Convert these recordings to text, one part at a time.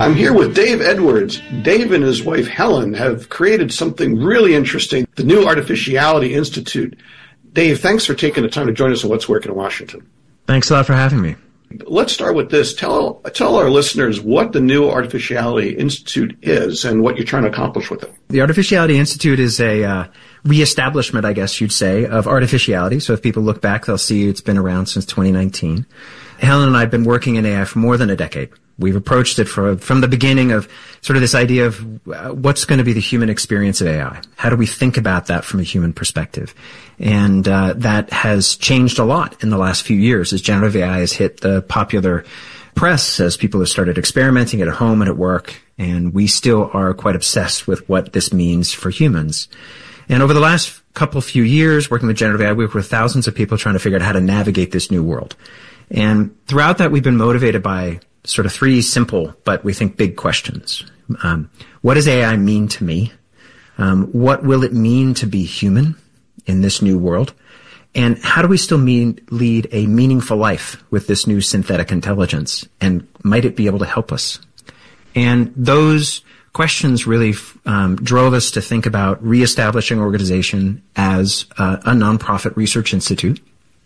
I'm here with Dave Edwards. Dave and his wife Helen have created something really interesting, the New Artificiality Institute. Dave, thanks for taking the time to join us on What's Working in Washington. Thanks a lot for having me. Let's start with this. Tell our listeners what the New Artificiality Institute is and what you're trying to accomplish with it. The Artificiality Institute is a reestablishment, I guess you'd say, of artificiality. So if people look back, they'll see it's been around since 2019. Helen and I have been working in AI for more than a decade. We've approached it from the beginning of sort of this idea of what's going to be the human experience of AI. How do we think about that from a human perspective? And that has changed a lot in the last few years as generative AI has hit the popular press, as people have started experimenting at home and at work. And we still are quite obsessed with what this means for humans. And over the last few years, working with generative AI, we worked with thousands of people trying to figure out how to navigate this new world. And throughout that, we've been motivated by sort of three simple, but we think big questions. What does AI mean to me? What will it mean to be human in this new world? And how do we still lead a meaningful life with this new synthetic intelligence? And might it be able to help us? And those questions really drove us to think about reestablishing our organization as a nonprofit research institute,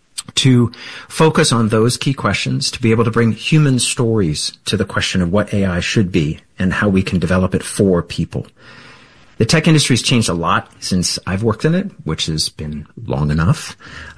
to focus on those key questions, to be able to bring human stories to the question of what AI should be and how we can develop it for people. The tech industry has changed a lot since I've worked in it, which has been long enough.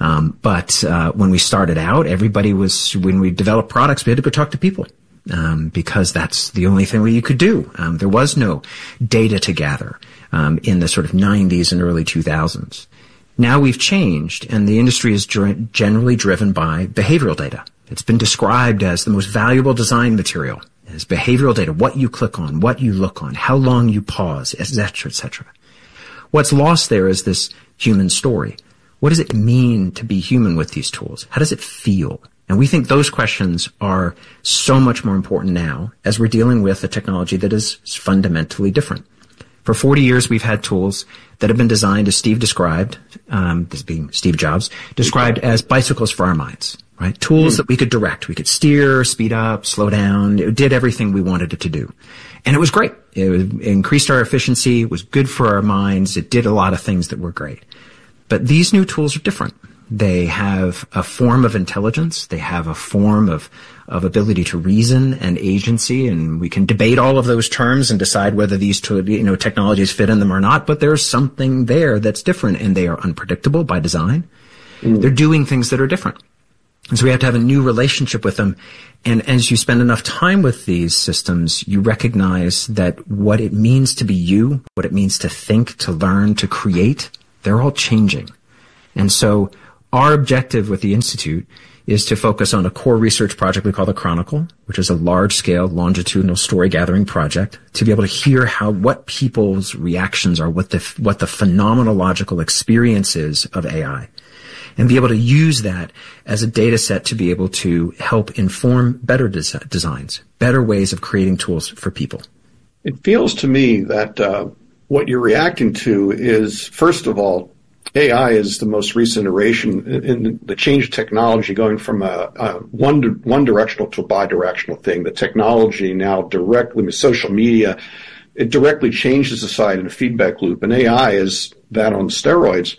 But when we started out, when we developed products, we had to go talk to people. Because that's the only thing you could do. There was no data to gather in the sort of 90s and early 2000s. Now we've changed, and the industry is generally driven by behavioral data. It's been described as the most valuable design material, as behavioral data, what you click on, what you look on, how long you pause, et cetera, et cetera. What's lost there is this human story. What does it mean to be human with these tools? How does it feel? And we think those questions are so much more important now as we're dealing with a technology that is fundamentally different. For 40 years, we've had tools that have been designed, as Steve described, this being Steve Jobs, described as bicycles for our minds, right? Tools that we could direct. We could steer, speed up, slow down. It did everything we wanted it to do. And it was great. It increased our efficiency. It was good for our minds. It did a lot of things that were great. But these new tools are different. They have a form of intelligence. They have a form of ability to reason and agency, and we can debate all of those terms and decide whether these technologies fit in them or not, but there's something there that's different, and they are unpredictable by design. They're doing things that are different. And so we have to have a new relationship with them. And as you spend enough time with these systems, you recognize that what it means to be you, what it means to think, to learn, to create, they're all changing. And so our objective with the Institute is to focus on a core research project we call the Chronicle, which is a large-scale longitudinal story-gathering project, to be able to hear what people's reactions are, what the phenomenological experience is of AI, and be able to use that as a data set to be able to help inform better designs, better ways of creating tools for people. It feels to me that what you're reacting to is, first of all, AI is the most recent iteration in the change of technology, going from a one-directional to a bi-directional thing. The technology now directly with social media, it directly changes society in a feedback loop, and AI is that on steroids.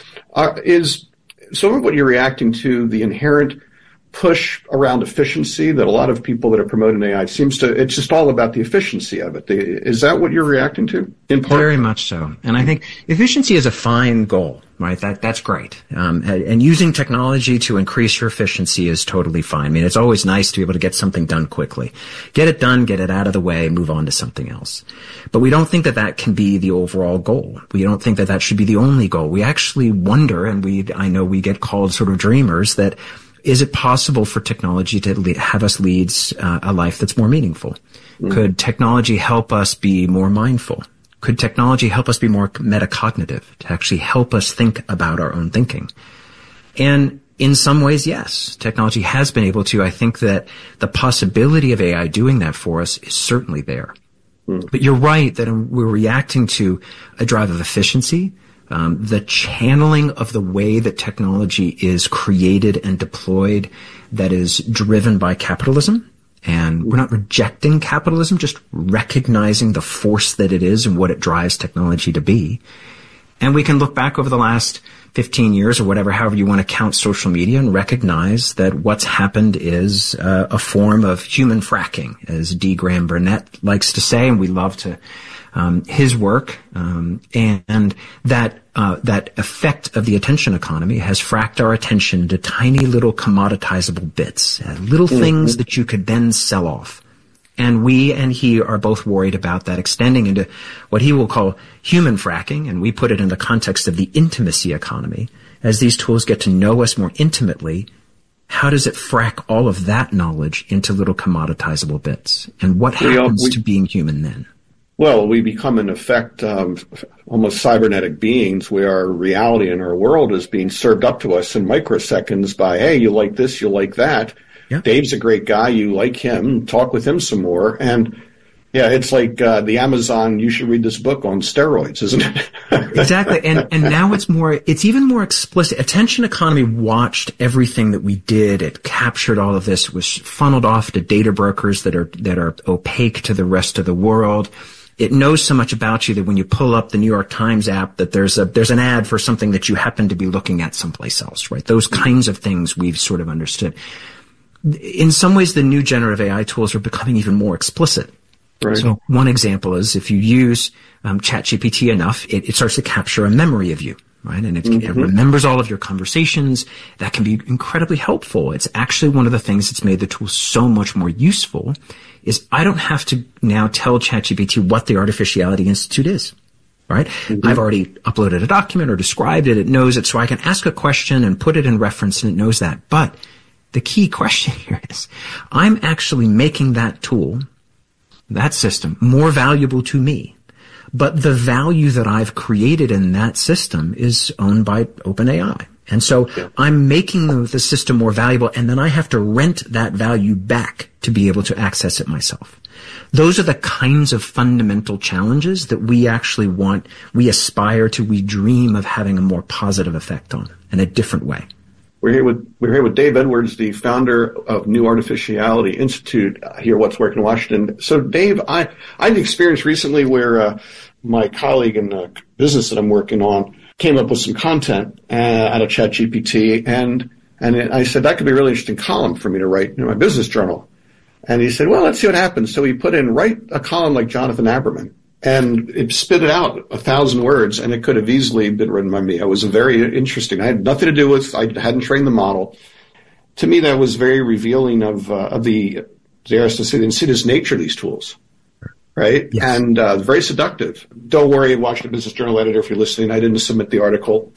Is some of what you're reacting to the inherent push around efficiency that a lot of people that are promoting AI it's just all about the efficiency of it. Is that what you're reacting to in part? Very much so. And I think efficiency is a fine goal, right? That's great. And using technology to increase your efficiency is totally fine. I mean, it's always nice to be able to get something done quickly. Get it done, get it out of the way, move on to something else. But we don't think that can be the overall goal. We don't think that should be the only goal. We actually wonder, and I know we get called sort of dreamers, that is it possible for technology to have us lead a life that's more meaningful? Could technology help us be more mindful? Could technology help us be more metacognitive, to actually help us think about our own thinking? And in some ways, yes, technology has been able to. I think that the possibility of AI doing that for us is certainly there. But you're right that we're reacting to a drive of efficiency, the channeling of the way that technology is created and deployed that is driven by capitalism And we're not rejecting capitalism, just recognizing the force that it is and what it drives technology to be. And we can look back over the last 15 years or whatever, however you want to count social media, and recognize that what's happened is a form of human fracking, as D. Graham Burnett likes to say, and we love to his work, and that effect of the attention economy has fracked our attention into tiny little commoditizable bits, little things that you could then sell off. And we and he are both worried about that extending into what he will call human fracking, and we put it in the context of the intimacy economy. As these tools get to know us more intimately, how does it frack all of that knowledge into little commoditizable bits? And what happens to being human then? Well, we become, in effect, almost cybernetic beings where our reality and our world is being served up to us in microseconds by, hey, you like this, you like that. Yeah. Dave's a great guy, you like him, talk with him some more. And, yeah, it's like the Amazon, you should read this book on steroids, isn't it? Exactly. And now it's even more explicit. Attention economy watched everything that we did. It captured all of this. It was funneled off to data brokers that are opaque to the rest of the world. It knows so much about you that when you pull up the New York Times app, that there's an ad for something that you happen to be looking at someplace else, right? Those kinds of things we've sort of understood. In some ways, the new generative AI tools are becoming even more explicit. Right. So one example is if you use ChatGPT enough, it starts to capture a memory of you, right? And it remembers all of your conversations. That can be incredibly helpful. It's actually one of the things that's made the tool so much more useful is I don't have to now tell ChatGPT what the Artificiality Institute is, right? I've already uploaded a document or described it. It knows it, so I can ask a question and put it in reference, and it knows that. But the key question here is I'm actually making that tool, that system, more valuable to me. But the value that I've created in that system is owned by OpenAI. And so I'm making the system more valuable, and then I have to rent that value back to be able to access it myself. Those are the kinds of fundamental challenges that we actually want, we aspire to, we dream of having a more positive effect on in a different way. We're here with Dave Edwards, the founder of New Artificiality Institute here at What's Working in Washington. So, Dave, I had an experience recently where my colleague in the business that I'm working on came up with some content out of ChatGPT, and I said that could be a really interesting column for me to write in my business journal. And he said, well, let's see what happens. So he put in, write a column like Jonathan Aberman. And it spit it out 1,000 words, and it could have easily been written by me. It was very interesting. I had nothing to do with, I hadn't trained the model. To me, that was very revealing of the insidious nature of these tools, right? Yes. And very seductive. Don't worry, Washington Business Journal editor, if you're listening, I didn't submit the article.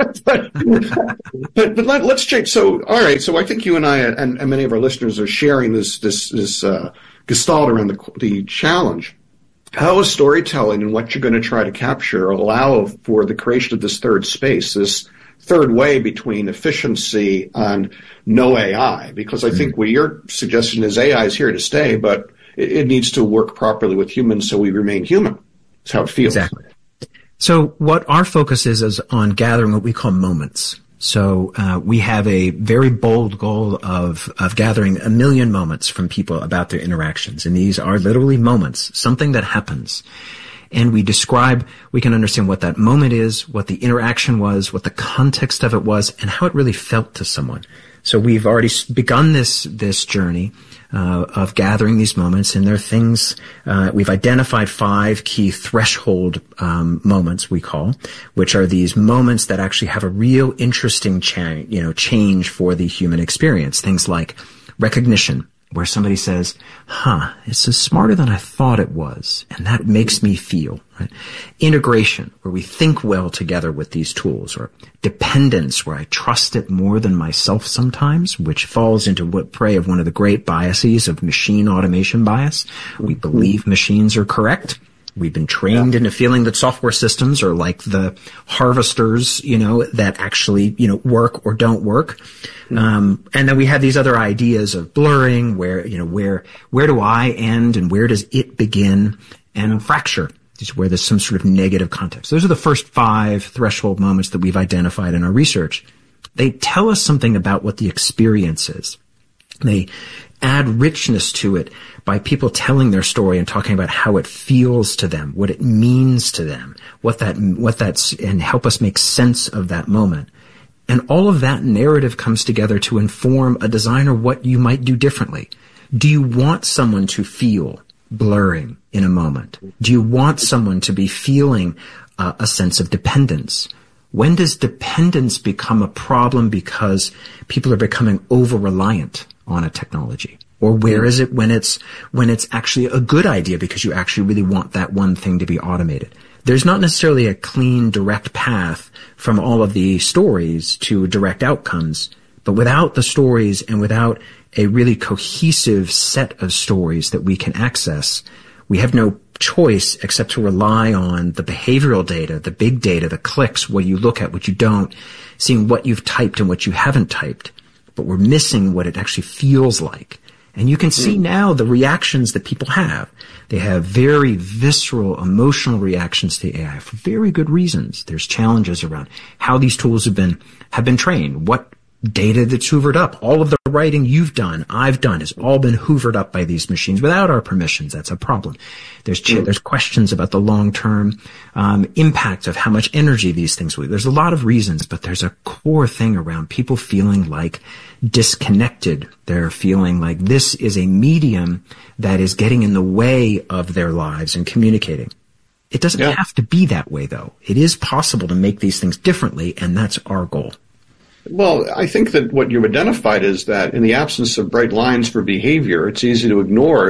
but let's change. So, all right. So I think you and I and many of our listeners are sharing this gestalt around the challenge. How is storytelling and what you're going to try to capture allow for the creation of this third space, this third way between efficiency and no AI? Because I think what you're suggesting is AI is here to stay, but it needs to work properly with humans so we remain human. That's how it feels. Exactly. So what our focus is on gathering what we call moments. So we have a very bold goal of gathering 1 million moments from people about their interactions. And these are literally moments, something that happens. And we can understand what that moment is, what the interaction was, what the context of it was, and how it really felt to someone. So we've already begun this journey of gathering these moments, and there are things we've identified 5 key threshold moments we call, which are these moments that actually have a real interesting change for the human experience. Things like recognition, where somebody says, it's smarter than I thought it was, and that makes me feel. Right? Integration, where we think well together with these tools, or dependence, where I trust it more than myself sometimes, which falls into prey of one of the great biases of machine automation bias. We believe machines are correct. We've been trained into feeling that software systems are like the harvesters, that actually, work or don't work. And then we have these other ideas of blurring, where do I end and where does it begin, and fracture, is where there's some sort of negative context. Those are the first 5 threshold moments that we've identified in our research. They tell us something about what the experience is. add richness to it by people telling their story and talking about how it feels to them, what it means to them, and help us make sense of that moment. And all of that narrative comes together to inform a designer what you might do differently. Do you want someone to feel blurring in a moment? Do you want someone to be feeling a sense of dependence? When does dependence become a problem because people are becoming over-reliant on a technology? Or where is it when it's actually a good idea because you actually really want that one thing to be automated? There's not necessarily a clean, direct path from all of the stories to direct outcomes, but without the stories and without a really cohesive set of stories that we can access, we have no choice except to rely on the behavioral data, the big data, the clicks, what you look at, what you don't, seeing what you've typed and what you haven't typed. But we're missing what it actually feels like. And you can see now the reactions that people have. They have very visceral, emotional reactions to AI for very good reasons. There's challenges around how these tools have been trained, what data that's hoovered up. All of the writing you've done, I've done, has all been hoovered up by these machines without our permissions. That's a problem. There's questions about the long-term impact of how much energy these things will. There's a lot of reasons, but there's a core thing around people feeling like disconnected. They're feeling like this is a medium that is getting in the way of their lives and communicating. It doesn't have to be that way, though. It is possible to make these things differently, and that's our goal. Well, I think that what you've identified is that in the absence of bright lines for behavior, it's easy to ignore.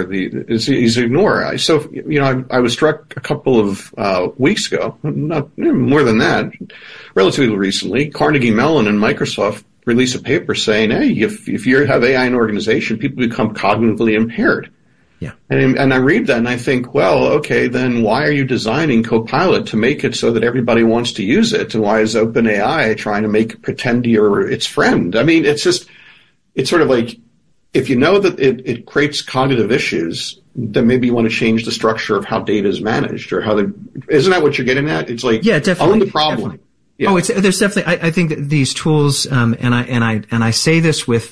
So, I was struck a couple of weeks ago, not more than that, relatively recently. Carnegie Mellon and Microsoft released a paper saying, hey, if you have AI in an organization, people become cognitively impaired. Yeah. And I read that and I think, well, okay, then why are you designing Copilot to make it so that everybody wants to use it? And why is OpenAI trying to pretend you're its friend? I mean, it's sort of like, if you know that it creates cognitive issues, then maybe you want to change the structure of how data is managed or isn't that what you're getting at? It's like, yeah, definitely. Own the problem. Definitely. Yeah. Oh, there's definitely, I think that these tools, and I say this with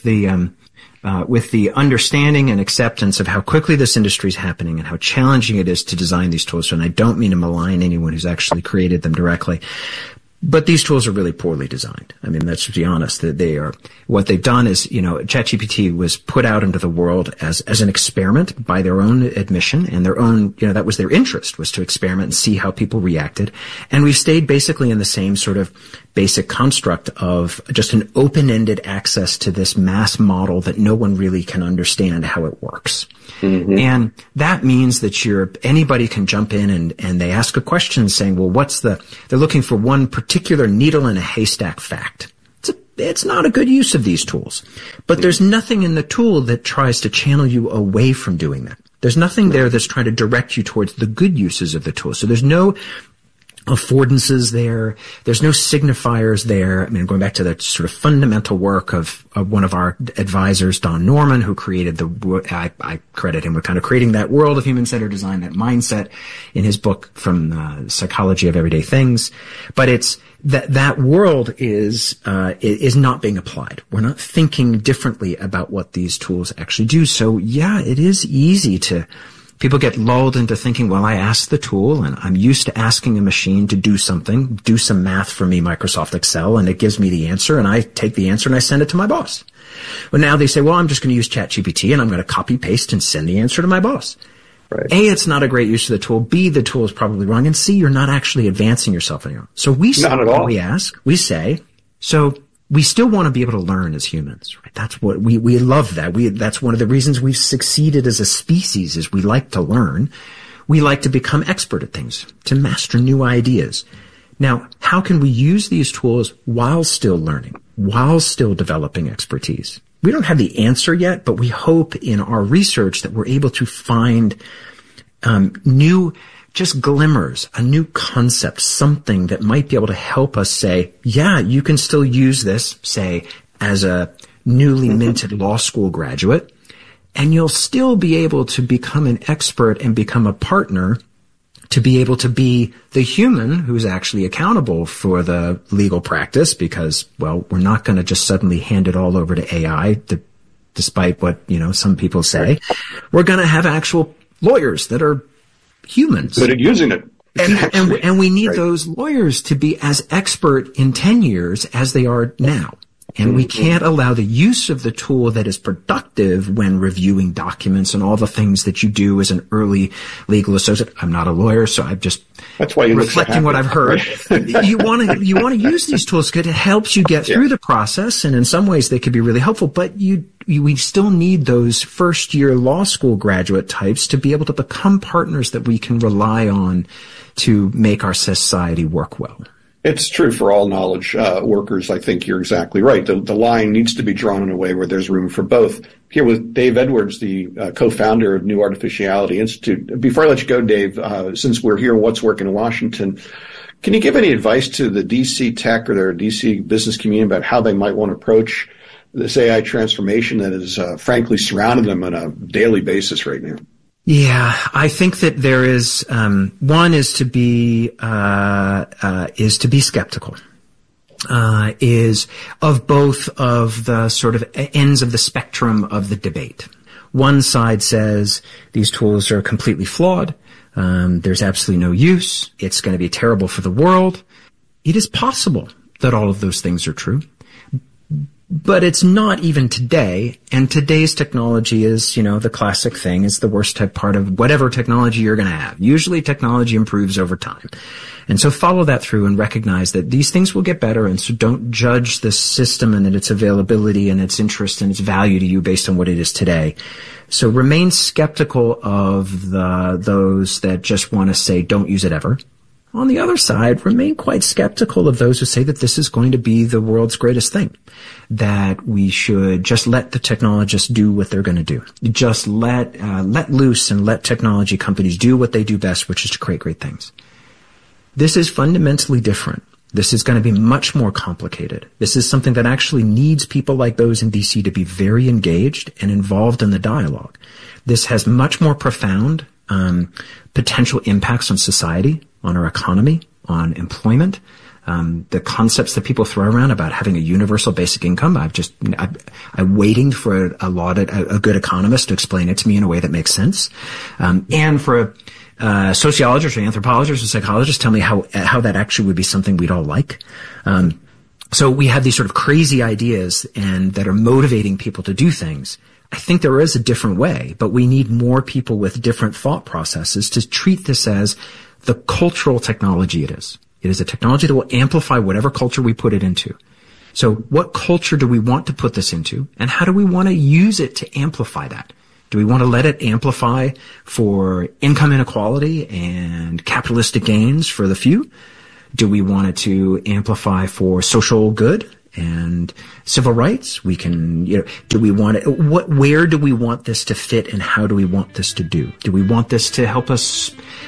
the understanding and acceptance of how quickly this industry is happening and how challenging it is to design these tools. And I don't mean to malign anyone who's actually created them directly. But these tools are really poorly designed. I mean, let's be honest. What they've done is, ChatGPT was put out into the world as an experiment by their own admission and their own, that was their interest, was to experiment and see how people reacted. And we've stayed basically in the same sort of basic construct of just an open-ended access to this mass model that no one really can understand how it works. Mm-hmm. And that means that anybody can jump in and they ask a question saying, well, they're looking for one particular needle in a haystack fact. It's not a good use of these tools. But there's nothing in the tool that tries to channel you away from doing that. There's nothing there that's trying to direct you towards the good uses of the tool. So there's no affordances there. There's no signifiers there. I mean, going back to the sort of fundamental work of one of our advisors, Don Norman, who created I credit him with kind of creating that world of human-centered design, that mindset in his book from Psychology of Everyday Things. But it's that world is not being applied. We're not thinking differently about what these tools actually do. So yeah, it is easy people get lulled into thinking, well, I asked the tool and I'm used to asking a machine to do something, do some math for me, Microsoft Excel, and it gives me the answer and I take the answer and I send it to my boss. Well, now they say, well, I'm just going to use ChatGPT and I'm going to copy paste and send the answer to my boss. Right. A, it's not a great use of the tool. B, the tool is probably wrong. And C, you're not actually advancing yourself anymore. So we say, so we still want to be able to learn as humans, right? That's what we love that. That's one of the reasons we've succeeded as a species is we like to learn. We like to become expert at things, to master new ideas. Now, how can we use these tools while still learning, while still developing expertise? We don't have the answer yet, but we hope in our research that we're able to find new just glimmers, a new concept, something that might be able to help us say, yeah, you can still use this, say, as a newly minted law school graduate, and you'll still be able to become an expert and become a partner to be able to be the human who's actually accountable for the legal practice because, well, we're not going to just suddenly hand it all over to AI. despite what, some people say. We're going to have actual lawyers that are humans. Good at using it. And we need those lawyers to be as expert in 10 years as they are now. And we can't allow the use of the tool that is productive when reviewing documents and all the things that you do as an early legal associate. I'm not a lawyer, so I'm just That's why you reflecting what I've heard. You want to use these tools because it helps you get through the process, and in some ways they could be really helpful. But we still need those first-year law school graduate types to be able to become partners that we can rely on to make our society work well. It's true for all knowledge workers. I think you're exactly right. The line needs to be drawn in a way where there's room for both. Here with Dave Edwards, the co-founder of New Artificiality Institute. Before I let you go, Dave, since we're here in What's Working in Washington, can you give any advice to the DC tech or their DC business community about how they might want to approach this AI transformation that is frankly surrounding them on a daily basis right now? Yeah, I think that there is one is to be skeptical. Is of both of the sort of ends of the spectrum of the debate. One side says these tools are completely flawed. There's absolutely no use. It's going to be terrible for the world. It is possible that all of those things are true. But it's not even today, and today's technology is, the classic thing, is the worst type part of whatever technology you're going to have. Usually technology improves over time. And so follow that through and recognize that these things will get better, and so don't judge the system and its availability and its interest and its value to you based on what it is today. So remain skeptical of those that just want to say don't use it ever. On the other side, remain quite skeptical of those who say that this is going to be the world's greatest thing, that we should just let the technologists do what they're going to do. Just let loose and let technology companies do what they do best, which is to create great things. This is fundamentally different. This is going to be much more complicated. This is something that actually needs people like those in DC to be very engaged and involved in the dialogue. This has much more profound potential impacts on society, on our economy, on employment. The concepts that people throw around about having a universal basic income, I'm waiting for a good economist to explain it to me in a way that makes sense. And for a sociologist or anthropologist or psychologist tell me how that actually would be something we'd all like. So we have these sort of crazy ideas and that are motivating people to do things. I think there is a different way, but we need more people with different thought processes to treat this as the cultural technology it is. It is a technology that will amplify whatever culture we put it into. So what culture do we want to put this into, and how do we want to use it to amplify that? Do we want to let it amplify for income inequality and capitalistic gains for the few? Do we want it to amplify for social good and civil rights? We can, do we want it, where do we want this to fit, and how do we want this to do? Do we want this to help us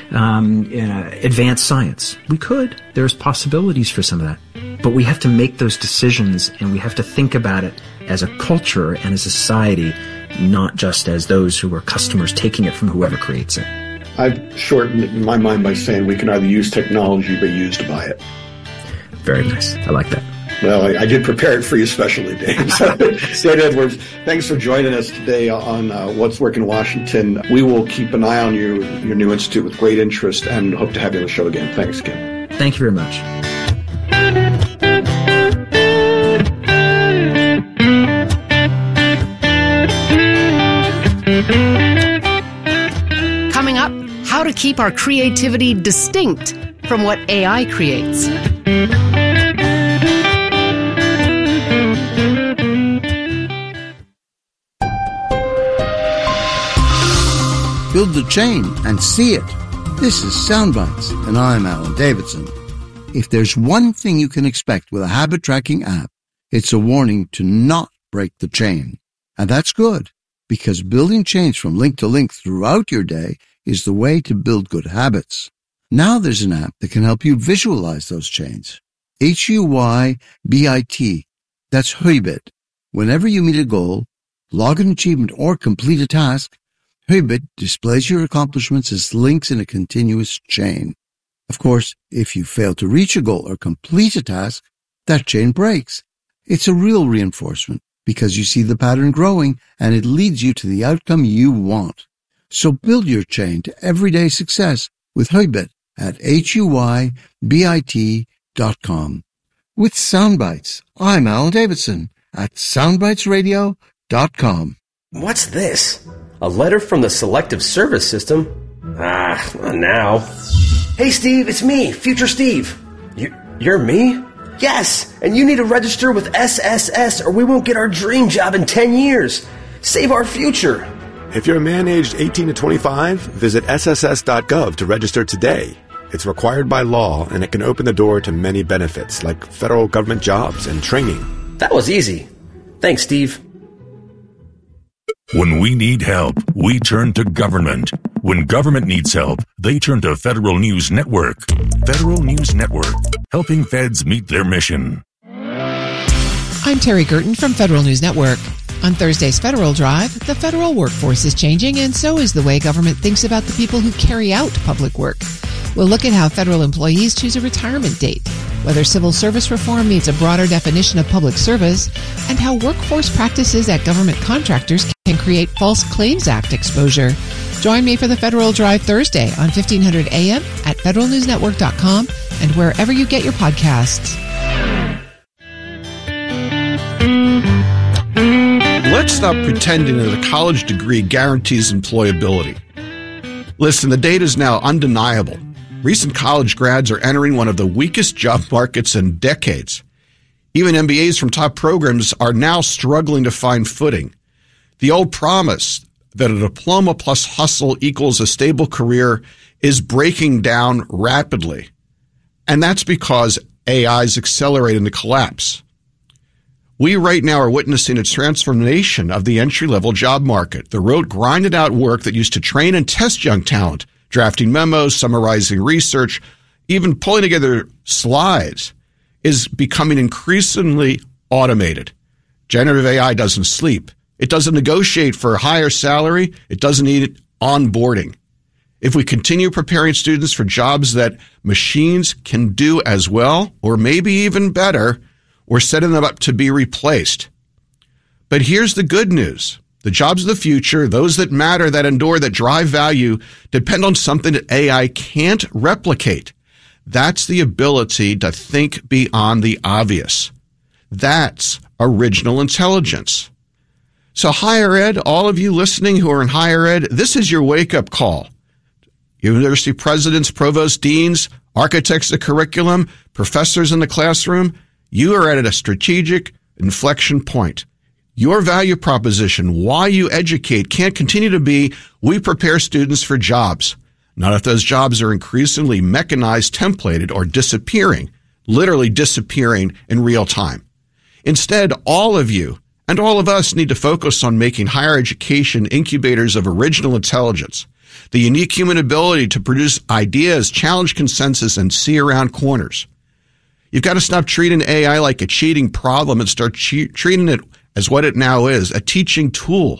advance science? We could. There's possibilities for some of that. But we have to make those decisions, and we have to think about it as a culture and as a society, not just as those who are customers taking it from whoever creates it. I've shortened my mind by saying we can either use technology or use to buy it. Very nice. I like that. Well, I did prepare it for you specially, Dave. So, Dave Edwards, thanks for joining us today on What's Working in Washington. We will keep an eye on your new institute with great interest and hope to have you on the show again. Thanks again. Thank you very much. Coming up, how to keep our creativity distinct from what AI creates. Build the chain and see it. This is Soundbites, and I'm Alan Davidson. If there's one thing you can expect with a habit tracking app, it's a warning to not break the chain. And that's good, because building chains from link to link throughout your day is the way to build good habits. Now there's an app that can help you visualize those chains. HUYBIT. That's Huybit. Whenever you meet a goal, log an achievement, or complete a task, Huybit displays your accomplishments as links in a continuous chain. Of course, if you fail to reach a goal or complete a task, that chain breaks. It's a real reinforcement, because you see the pattern growing and it leads you to the outcome you want. So build your chain to everyday success with Huybit at HUYBIT.com. With Soundbites, I'm Alan Davidson at SoundbitesRadio.com. What's this? A letter from the Selective Service System? Not now. Hey, Steve, it's me, Future Steve. You're me? Yes, and you need to register with SSS or we won't get our dream job in 10 years. Save our future. If you're a man aged 18 to 25, visit sss.gov to register today. It's required by law, and it can open the door to many benefits, like federal government jobs and training. That was easy. Thanks, Steve. When we need help, we turn to government. When government needs help, they turn to Federal News Network. Federal News Network, helping feds meet their mission. I'm Terry Gerton from Federal News Network. On Thursday's Federal Drive, the federal workforce is changing, and so is the way government thinks about the people who carry out public work. We'll look at how federal employees choose a retirement date, whether civil service reform needs a broader definition of public service, and how workforce practices at government contractors can create False Claims Act exposure. Join me for the Federal Drive Thursday on 1500 AM at federalnewsnetwork.com and wherever you get your podcasts. Let's stop pretending that a college degree guarantees employability. Listen, the data is now undeniable. Recent college grads are entering one of the weakest job markets in decades. Even MBAs from top programs are now struggling to find footing. The old promise that a diploma plus hustle equals a stable career is breaking down rapidly. And that's because AI is accelerating the collapse. We right now are witnessing a transformation of the entry-level job market. The rote, grinded-out work that used to train and test young talent, drafting memos, summarizing research, even pulling together slides, is becoming increasingly automated. Generative AI doesn't sleep. It doesn't negotiate for a higher salary. It doesn't need onboarding. If we continue preparing students for jobs that machines can do as well, or maybe even better, we're setting them up to be replaced. But here's the good news. The jobs of the future, those that matter, that endure, that drive value, depend on something that AI can't replicate. That's the ability to think beyond the obvious. That's original intelligence. So higher ed, all of you listening who are in higher ed, this is your wake-up call. University presidents, provost deans, architects of curriculum, professors in the classroom, you are at a strategic inflection point. Your value proposition, why you educate, can't continue to be, we prepare students for jobs. Not if those jobs are increasingly mechanized, templated, or disappearing, literally disappearing in real time. Instead, all of you and all of us need to focus on making higher education incubators of original intelligence, the unique human ability to produce ideas, challenge consensus, and see around corners. You've got to stop treating AI like a cheating problem and start treating it as what it now is, a teaching tool.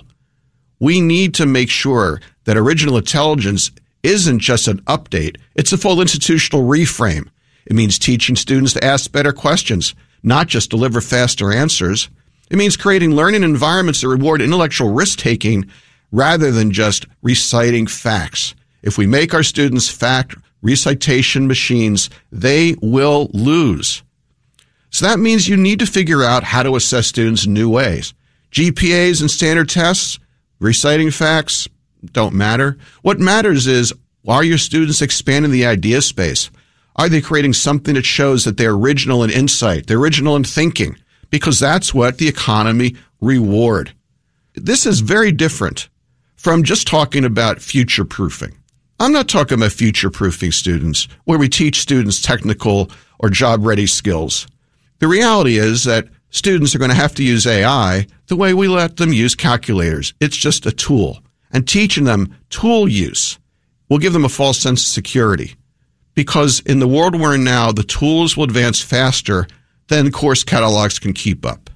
We need to make sure that original intelligence isn't just an update. It's a full institutional reframe. It means teaching students to ask better questions, not just deliver faster answers. It means creating learning environments that reward intellectual risk-taking rather than just reciting facts. If we make our students fact recitation machines, they will lose. So that means you need to figure out how to assess students in new ways. GPAs and standard tests, reciting facts, don't matter. What matters is, are your students expanding the idea space? Are they creating something that shows that they're original in insight, they're original in thinking? Because that's what the economy reward. This is very different from just talking about future-proofing. I'm not talking about future-proofing students, where we teach students technical or job-ready skills. The reality is that students are going to have to use AI the way we let them use calculators. It's just a tool. And teaching them tool use will give them a false sense of security. Because in the world we're in now, the tools will advance faster than course catalogs can keep up.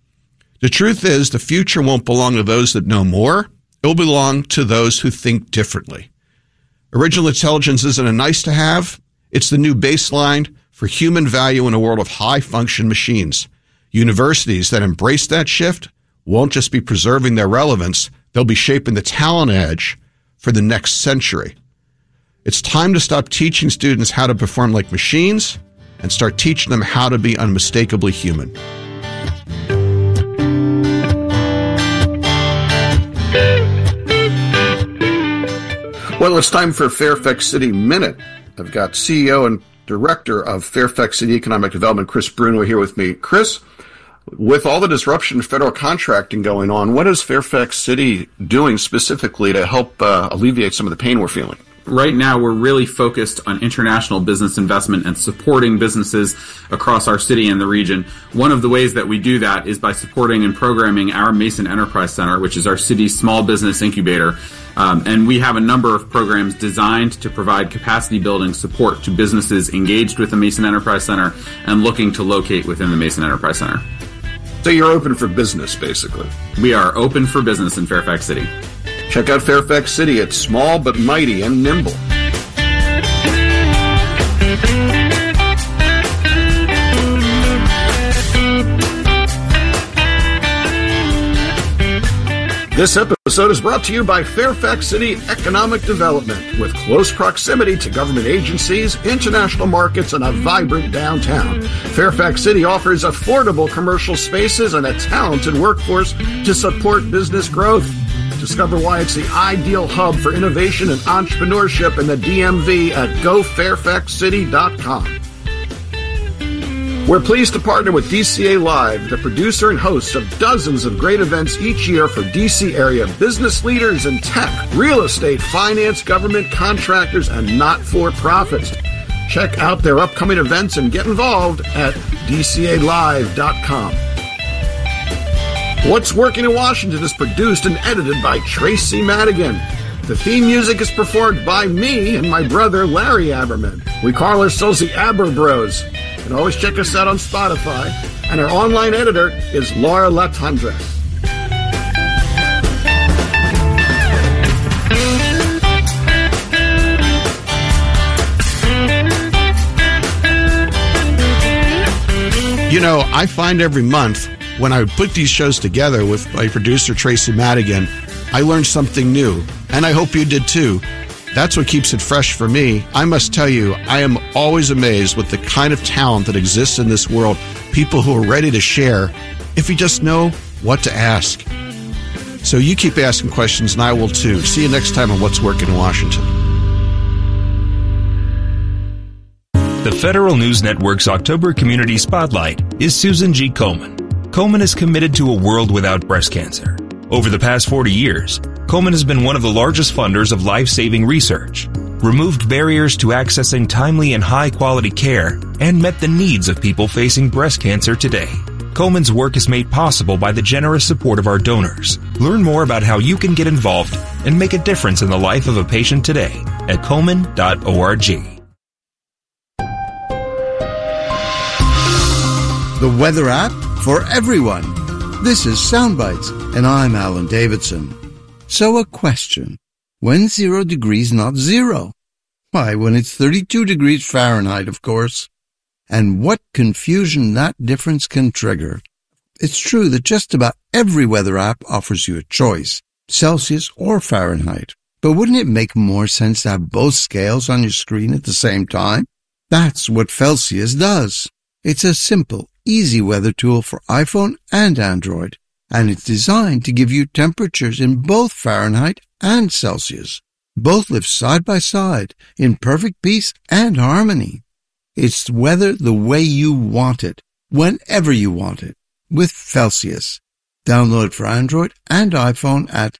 The truth is, the future won't belong to those that know more. It will belong to those who think differently. Original intelligence isn't a nice to have. It's the new baseline for human value in a world of high-function machines. Universities that embrace that shift won't just be preserving their relevance, they'll be shaping the talent edge for the next century. It's time to stop teaching students how to perform like machines and start teaching them how to be unmistakably human. Well, it's time for Fairfax City Minute. I've got CEO and Director of Fairfax City Economic Development, Chris Bruno, here with me. Chris, with all the disruption in federal contracting going on, what is Fairfax City doing specifically to help alleviate some of the pain we're feeling? Right now, we're really focused on international business investment and supporting businesses across our city and the region. One of the ways that we do that is by supporting and programming our Mason Enterprise Center, which is our city's small business incubator. And we have a number of programs designed to provide capacity building support to businesses engaged with the Mason Enterprise Center and looking to locate within the Mason Enterprise Center. So you're open for business, basically. We are open for business in Fairfax City. Check out Fairfax City. It's small but mighty and nimble. This episode is brought to you by Fairfax City Economic Development, with close proximity to government agencies, international markets, and a vibrant downtown. Fairfax City offers affordable commercial spaces and a talented workforce to support business growth. Discover why it's the ideal hub for innovation and entrepreneurship in the DMV at gofairfaxcity.com. We're pleased to partner with DCA Live, the producer and host of dozens of great events each year for DC area business leaders in tech, real estate, finance, government, contractors, and not-for-profits. Check out their upcoming events and get involved at dcalive.com. What's Working in Washington is produced and edited by Tracy Madigan. The theme music is performed by me and my brother, Larry Aberman. We call ourselves the Aber Bros. You can always check us out on Spotify. And our online editor is Laura Latandres. You know, I find every month when I put these shows together with my producer, Tracy Madigan, I learned something new, and I hope you did too. That's what keeps it fresh for me. I must tell you, I am always amazed with the kind of talent that exists in this world, people who are ready to share if you just know what to ask. So you keep asking questions, and I will too. See you next time on What's Working in Washington. The Federal News Network's October Community Spotlight is Susan G. Komen. Komen is committed to a world without breast cancer. Over the past 40 years, Komen has been one of the largest funders of life-saving research, removed barriers to accessing timely and high-quality care, and met the needs of people facing breast cancer today. Komen's work is made possible by the generous support of our donors. Learn more about how you can get involved and make a difference in the life of a patient today at komen.org. The weather app for everyone. This is Soundbites, and I'm Alan Davidson. So a question. When's 0 degrees not zero? Why, when it's 32 degrees Fahrenheit, of course. And what confusion that difference can trigger. It's true that just about every weather app offers you a choice, Celsius or Fahrenheit. But wouldn't it make more sense to have both scales on your screen at the same time? That's what Celsius does. It's a simple, easy weather tool for iPhone and Android, and it's designed to give you temperatures in both Fahrenheit and Celsius. Both live side by side in perfect peace and harmony. It's weather the way you want it, whenever you want it, with Celsius. Download it for Android and iPhone at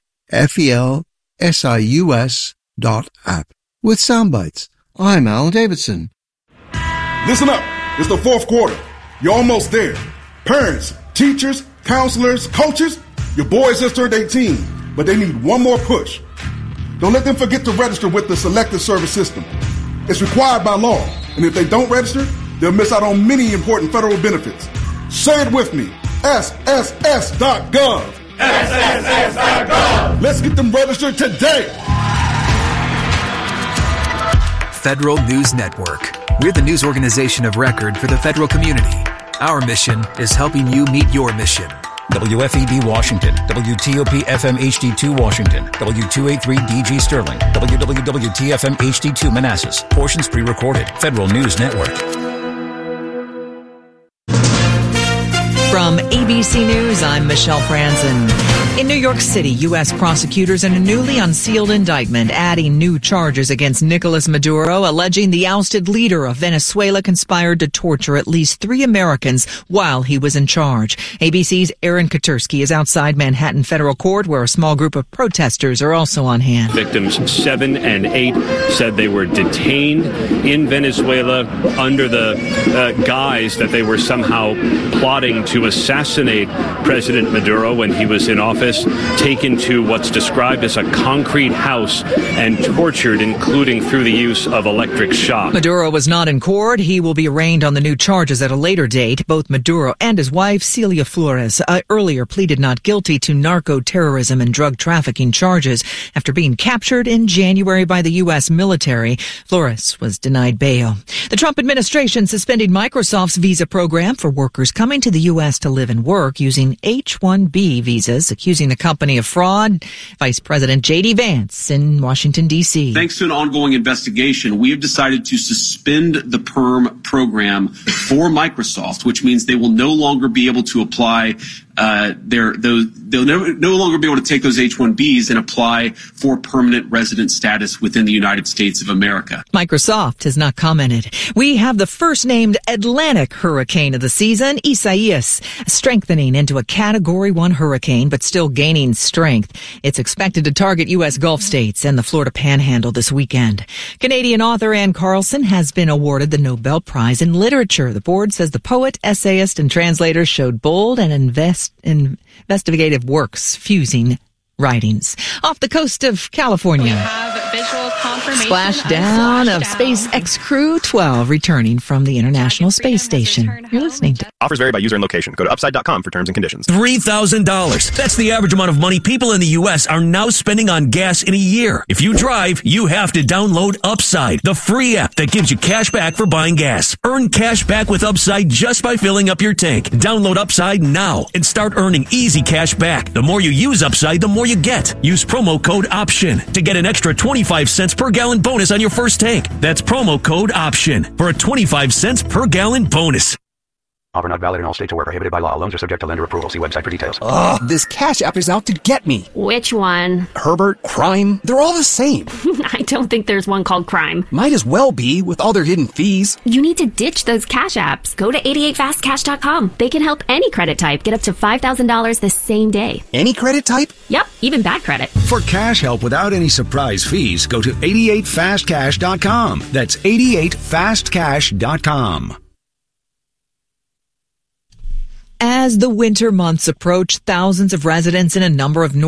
felsius.app. With Soundbites, I'm Alan Davidson. Listen up. It's the fourth quarter. You're almost there. Parents, teachers, counselors, coaches, your boys just turned 18, but they need one more push. Don't let them forget to register with the Selective Service System. It's required by law, and if they don't register, they'll miss out on many important federal benefits. Say it with me. SSS.gov. SSS.gov. Let's get them registered today. Federal News Network. We're the news organization of record for the federal community. Our mission is helping you meet your mission. WFEB Washington, WTOP FM HD2 Washington, W283 DG Sterling, WWWTFM HD2 Manassas. Portions pre-recorded. Federal News Network. From ABC News, I'm Michelle Franzen. In New York City, U.S. prosecutors in a newly unsealed indictment adding new charges against Nicolas Maduro, alleging the ousted leader of Venezuela conspired to torture at least 3 Americans while he was in charge. ABC's Aaron Katursky is outside Manhattan Federal Court, where a small group of protesters are also on hand. Victims 7 and 8 said they were detained in Venezuela under the guise that they were somehow plotting to assassinate President Maduro when he was in office, taken to what's described as a concrete house and tortured, including through the use of electric shock. Maduro was not in court. He will be arraigned on the new charges at a later date. Both Maduro and his wife, Celia Flores, earlier pleaded not guilty to narco-terrorism and drug trafficking charges after being captured in January by the U.S. military. Flores was denied bail. The Trump administration suspended Microsoft's visa program for workers coming to the U.S. to live and work using H-1B visas, accusing the company of fraud. Vice President J.D. Vance in Washington, D.C. Thanks to an ongoing investigation, we have decided to suspend the PERM program for Microsoft, which means they will no longer be able to apply they'll no longer be able to take those H-1Bs and apply for permanent resident status within the United States of America. Microsoft has not commented. We have the first named Atlantic hurricane of the season, Isaias, strengthening into a Category 1 hurricane, but still gaining strength. It's expected to target U.S. Gulf states and the Florida Panhandle this weekend. Canadian author Anne Carlson has been awarded the Nobel Prize in Literature. The board says the poet, essayist, and translator showed bold and investigative works fusing writings. Off the coast of California, splashdown of SpaceX Crew 12 returning from the International Space Station. You're listening to Offers vary by user and location. Go to upside.com for terms and conditions. $3,000. That's the average amount of money people in the U.S. are now spending on gas in a year. If you drive, you have to download Upside, the free app that gives you cash back for buying gas. Earn cash back with Upside just by filling up your tank. Download Upside now and start earning easy cash back. The more you use Upside, the more you get. Use promo code OPTION to get an extra 25 cents per gallon bonus on your first tank. That's promo code OPTION for a 25 cents per gallon bonus. Offer not valid in all states or where prohibited by law. Loans are subject to lender approval. See website for details. Ugh, this Cash App is out to get me. Which one? Herbert, Crime, they're all the same. I don't think there's one called Crime. Might as well be with all their hidden fees. You need to ditch those Cash Apps. Go to 88fastcash.com. They can help any credit type get up to $5,000 the same day. Any credit type? Yep, even bad credit. For cash help without any surprise fees, go to 88fastcash.com. That's 88fastcash.com. As the winter months approach, thousands of residents in a number of